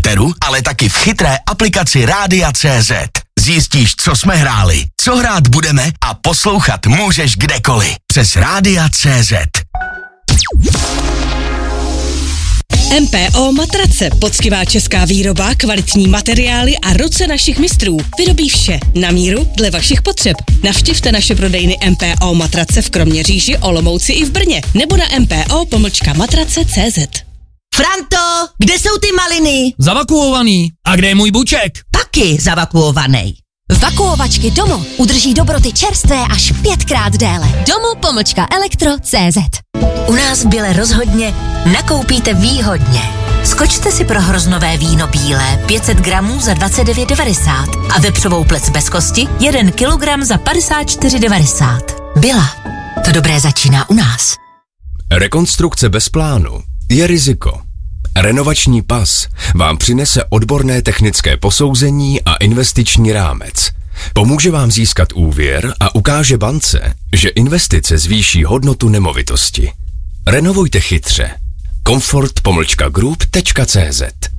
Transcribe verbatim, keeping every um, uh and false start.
éteru, ale taky v chytré aplikaci Rádia tečka cé zet. Zjistíš, co jsme hráli, co hrát budeme a poslouchat můžeš kdekoliv. Přes Rádia tečka cé zet. M P O Matrace, poctivá česká výroba, kvalitní materiály a ruce našich mistrů. Vyrobí vše na míru dle vašich potřeb. Navštivte naše prodejny M P O Matrace v Kroměříži, Olomouci i v Brně nebo na mpo pomlčka matrace tečka cé zet. Franto, kde jsou ty maliny? Zavakuovaný. A kde je můj buček? Taky zavakuovaný. Vakuovačky Domo udrží dobroty čerstvé až pětkrát déle. Domo pomlčka elektro tečka cé zet. U nás v Bile rozhodně nakoupíte výhodně. Skočte si pro hroznové víno bílé pět set gramů za dvacet devět devadesát a vepřovou plec bez kosti jeden kilogram za padesát čtyři devadesát. Bila. To dobré začíná u nás. Rekonstrukce bez plánu je riziko. Renovační pas vám přinese odborné technické posouzení a investiční rámec. Pomůže vám získat úvěr a ukáže bance, že investice zvýší hodnotu nemovitosti. Renovujte chytře. Comfort pomlčka group tečka cé zet